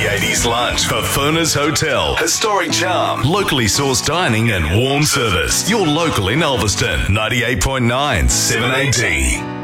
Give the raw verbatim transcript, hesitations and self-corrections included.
the eighties lunch for Furness Hotel. Historic charm, locally sourced dining and warm service. You're local in Ulverston. ninety-eight point nine seven A D.